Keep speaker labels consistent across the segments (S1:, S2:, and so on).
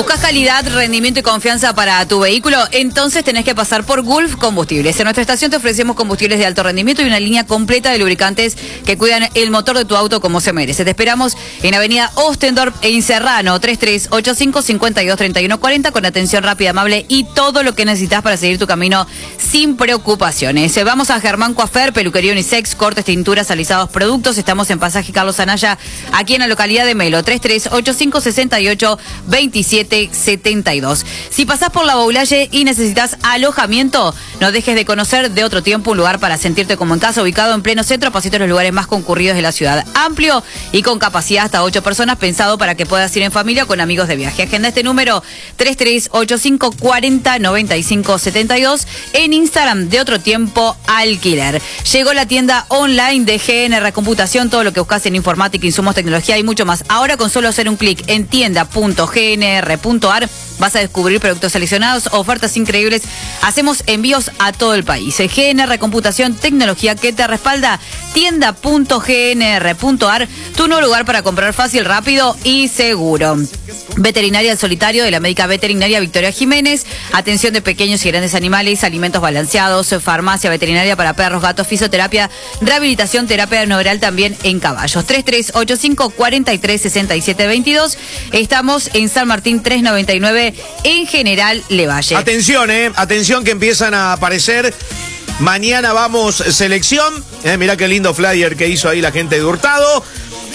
S1: ¿Buscas calidad, rendimiento y confianza para tu vehículo? Entonces tenés que pasar por Gulf Combustibles. En nuestra estación te ofrecemos combustibles de alto rendimiento y una línea completa de lubricantes que cuidan el motor de tu auto como se merece. Te esperamos en Avenida Ostendorf en Serrano, 3385-523140, con atención rápida, amable y todo lo que necesitas para seguir tu camino sin preocupaciones. Vamos a Germán Coafer, peluquería unisex, cortes, tinturas, alisados, productos. Estamos en Pasaje Carlos Anaya, aquí en la localidad de Melo, 3385-682772. Si pasás por la Boulaye y necesitas alojamiento, no dejes de conocer De Otro Tiempo, un lugar para sentirte como en casa, ubicado en pleno centro, a pasitos de los lugares más concurridos de la ciudad. Amplio y con capacidad hasta 8 personas, pensado para que puedas ir en familia o con amigos de viaje. Agenda este número 3385409572 en Instagram, De Otro Tiempo Alquiler. Llegó la tienda online de GNR Computación, todo lo que buscas en informática, insumos, tecnología y mucho más. Ahora con solo hacer un clic en tienda.gnr.ar vas a descubrir productos seleccionados, ofertas increíbles. Hacemos envíos a todo el país. GNR Computación, tecnología que te respalda. Tienda.gnr.ar, tu nuevo lugar para comprar fácil, rápido y seguro. Veterinaria El Solitario, de la médica veterinaria Victoria Jiménez. Atención de pequeños y grandes animales, alimentos balanceados, farmacia veterinaria para perros, gatos, fisioterapia, rehabilitación, terapia neural también en caballos. 3385-436722. Estamos en San Martín 399 en General Levalle.
S2: Atención que empiezan a aparecer. Mañana vamos selección. Mirá qué lindo flyer que hizo ahí la gente de Hurtado.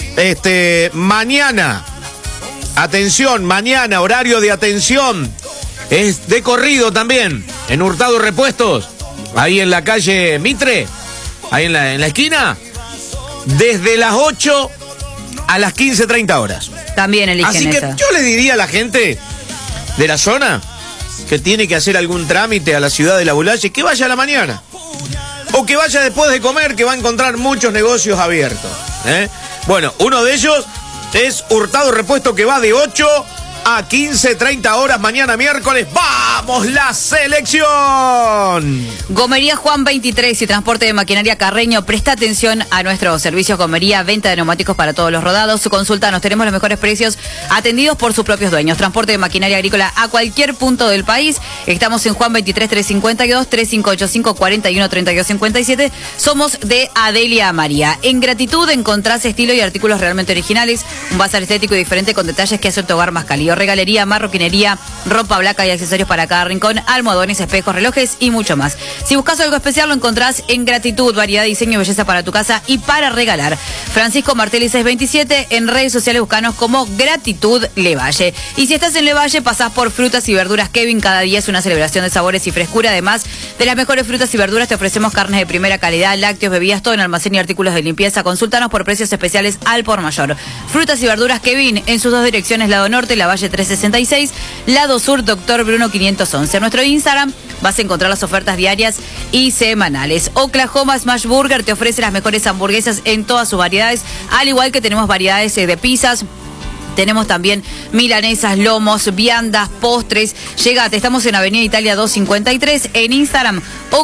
S2: Mañana, atención, mañana, horario de atención. Es de corrido también, en Hurtado Repuestos, ahí en la calle Mitre, ahí en la esquina, desde las 8 a las 15:30 horas.
S1: También eligen
S2: Así que
S1: esa.
S2: yo le diría a la gente de la zona que tiene que hacer algún trámite a la ciudad de La Boulaye, que vaya a la mañana. O que vaya después de comer, que va a encontrar muchos negocios abiertos. Bueno, uno de ellos es Hurtado Repuesto, que va de 8 a 15:30 horas mañana miércoles. ¡Vamos, la selección!
S1: Gomería Juan 23 y transporte de maquinaria Carreño. Presta atención a nuestros servicios Gomería, venta de neumáticos para todos los rodados. Consultanos, tenemos los mejores precios atendidos por sus propios dueños. Transporte de maquinaria agrícola a cualquier punto del país. Estamos en Juan 23 352 3585 41 32 57. Somos de Adelia María. En Gratitud encontrás estilo y artículos realmente originales. Un bazar estético y diferente con detalles que hacen tu hogar más cálido. Regalería, marroquinería, ropa blanca y accesorios para cada rincón, almohadones, espejos, relojes y mucho más. Si buscas algo especial, lo encontrás en Gratitud, variedad, diseño y belleza para tu casa y para regalar. Francisco Martelli 627, en redes sociales buscanos como Gratitud Levalle. Y si estás en Levalle, pasás por Frutas y Verduras Kevin, cada día es una celebración de sabores y frescura. Además de las mejores frutas y verduras, te ofrecemos carnes de primera calidad, lácteos, bebidas, todo en almacén y artículos de limpieza. Consúltanos por precios especiales al por mayor. Frutas y Verduras Kevin, en sus dos direcciones, lado norte, la Valle 366, lado sur, Doctor Bruno 511. En nuestro Instagram vas a encontrar las ofertas diarias y semanales. Oklahoma Smash Burger te ofrece las mejores hamburguesas en todas sus variedades, al igual que tenemos variedades de pizzas. Tenemos también milanesas, lomos, viandas, postres. Llegate, estamos en Avenida Italia 253, en Instagram,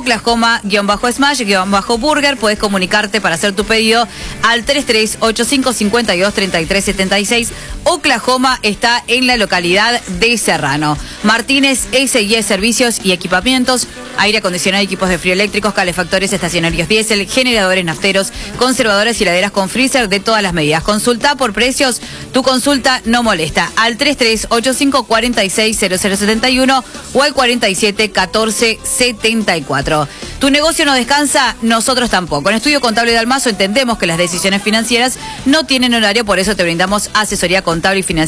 S1: Oklahoma-Smash-Burger. Puedes comunicarte para hacer tu pedido al 3385-523376. Oklahoma está en la localidad de Serrano. Martínez S&Y Servicios y Equipamientos, aire acondicionado, equipos de frío eléctricos, calefactores, estacionarios diésel, generadores nafteros, conservadores y heladeras con freezer de todas las medidas. Consulta por precios, tu consulta no molesta, al 3385-460071 o al 471474. Tu negocio no descansa, nosotros tampoco. En Estudio Contable de Almazo entendemos que las decisiones financieras no tienen horario, por eso te brindamos asesoría contable y financiera